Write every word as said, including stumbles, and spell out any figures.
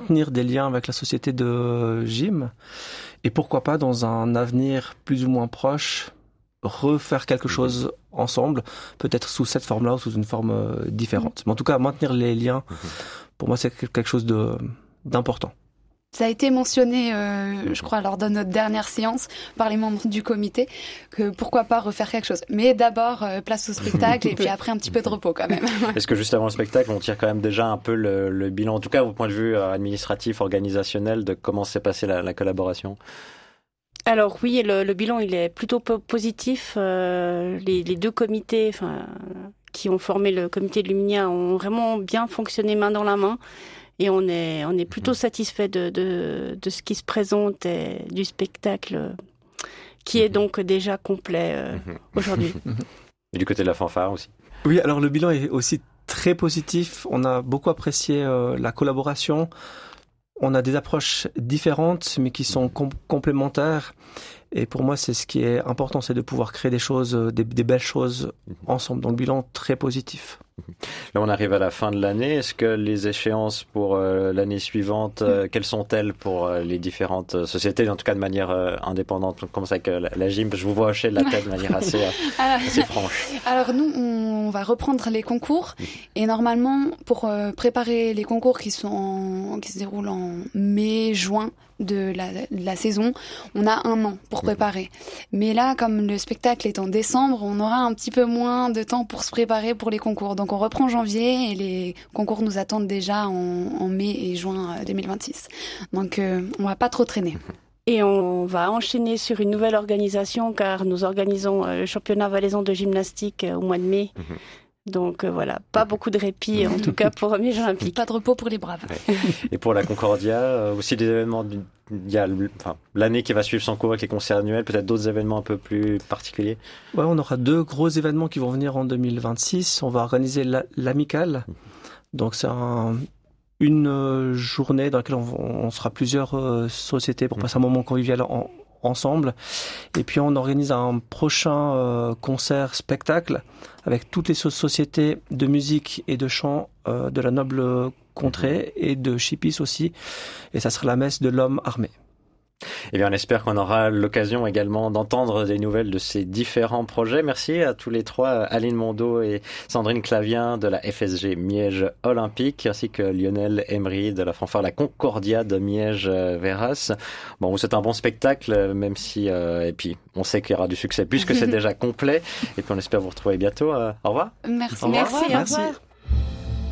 maintenir des liens avec la société de gym et pourquoi pas dans un avenir plus ou moins proche refaire quelque chose ensemble, peut-être sous cette forme-là ou sous une forme euh, différente. Mais en tout cas, maintenir les liens, pour moi, c'est quelque chose de, d'important. Ça a été mentionné, euh, je crois, lors de notre dernière séance par les membres du comité, que pourquoi pas refaire quelque chose. Mais d'abord, euh, place au spectacle et puis après un petit peu de repos quand même. Est-ce que juste avant le spectacle, on tire quand même déjà un peu le, le bilan, en tout cas au point de vue administratif, organisationnel, de comment s'est passée la, la collaboration ? Alors oui, le, le bilan il est plutôt positif. Euh, les, les deux comités, enfin, qui ont formé le comité de Luminia ont vraiment bien fonctionné main dans la main. Et on est, on est plutôt satisfait de, de, de ce qui se présente et du spectacle qui est donc déjà complet euh, aujourd'hui. Et du côté de la fanfare aussi. Oui, alors le bilan est aussi très positif. On a beaucoup apprécié euh, la collaboration. On a des approches différentes, mais qui sont com- complémentaires. Et pour moi, c'est ce qui est important, c'est de pouvoir créer des choses, des, des belles choses ensemble. Donc, le bilan très positif. Là, on arrive à la fin de l'année. Est-ce que les échéances pour euh, l'année suivante, euh, quelles sont-elles pour euh, les différentes euh, sociétés, en tout cas de manière euh, indépendante, comme ça que la, la gym, je vous vois hocher de la tête de manière assez, euh, alors, assez franche. Alors nous, on va reprendre les concours et normalement, pour euh, préparer les concours qui sont en, qui se déroulent en mai, juin, de la, de la saison, on a un an pour préparer. Mais là, comme le spectacle est en décembre, on aura un petit peu moins de temps pour se préparer pour les concours. Donc on reprend janvier et les concours nous attendent déjà en, en mai et juin deux mille vingt-six. Donc euh, on va pas trop traîner. Et on va enchaîner sur une nouvelle organisation car nous organisons le championnat valaisan de gymnastique au mois de mai. Donc euh, voilà, pas beaucoup de répit en tout cas pour Miege Olympique. Pas de repos pour les braves. Ouais. Et pour la Concordia, euh, aussi des événements, du, il y a enfin, l'année qui va suivre son cours avec les concerts annuels, peut-être d'autres événements un peu plus particuliers. Ouais, on aura deux gros événements qui vont venir en deux mille vingt-six. On va organiser la, l'Amicale. Donc c'est un, une journée dans laquelle on, on sera plusieurs euh, sociétés pour passer un moment convivial en, ensemble. Et puis on organise un prochain euh, concert spectacle avec toutes les so- sociétés de musique et de chant euh, de la noble contrée et de Chipis aussi. Et ça sera la messe de l'homme armé. Eh bien, on espère qu'on aura l'occasion également d'entendre des nouvelles de ces différents projets. Merci à tous les trois, Aline Mondeau et Sandrine Clavien de la F S G Miege Olympique, ainsi que Lionel Emery de la fanfare La Concordia de Miege-Véras. Bon, c'est un bon spectacle, même si, euh, et puis, on sait qu'il y aura du succès puisque c'est déjà complet. Et puis, on espère vous retrouver bientôt. Euh, au revoir. Merci. Au revoir. Merci. Merci. Au revoir.